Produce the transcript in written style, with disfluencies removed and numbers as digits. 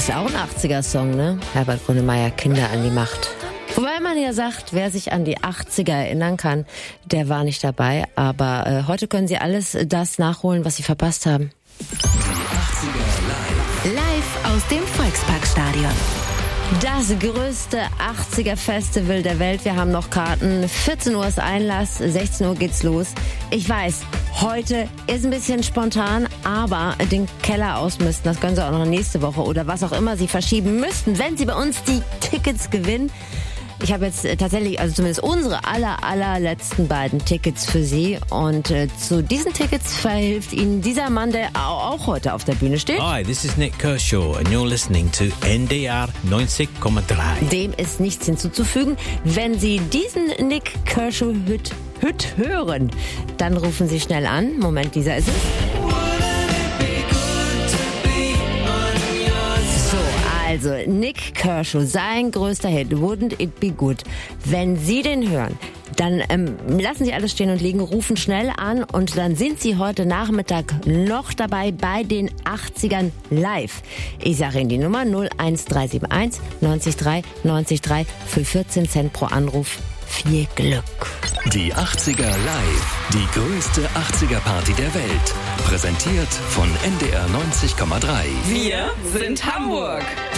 Ist auch ein 80er-Song, ne? Herbert Grönemeyer, Kinder an die Macht. Wobei man ja sagt, wer sich an die 80er erinnern kann, der war nicht dabei. Aber heute können Sie alles das nachholen, was Sie verpasst haben. Die 80er Live aus dem Volksparkstadion. Das größte 80er-Festival der Welt. Wir haben noch Karten. 14 Uhr ist Einlass, 16 Uhr geht's los. Ich weiß, heute ist ein bisschen spontan, aber den Keller ausmisten, das können Sie auch noch nächste Woche oder was auch immer Sie verschieben müssten, wenn Sie bei uns die Tickets gewinnen. Ich habe jetzt tatsächlich, also zumindest unsere allerletzten beiden Tickets für Sie. Und zu diesen Tickets verhilft Ihnen dieser Mann, der auch heute auf der Bühne steht. Hi, this is Nick Kershaw and you're listening to NDR 90,3. Dem ist nichts hinzuzufügen. Wenn Sie diesen Nick Kershaw Hüt hören, dann rufen Sie schnell an. Moment, dieser ist es. Also, Nick Kershaw, sein größter Hit, Wouldn't It Be Good. Wenn Sie den hören, dann lassen Sie alles stehen und liegen, rufen schnell an und dann sind Sie heute Nachmittag noch dabei bei den 80ern live. Ich sage Ihnen die Nummer 01371 903 903 für 14 Cent pro Anruf. Viel Glück. Die 80er live. Die größte 80er-Party der Welt. Präsentiert von NDR 90,3. Wir sind Hamburg.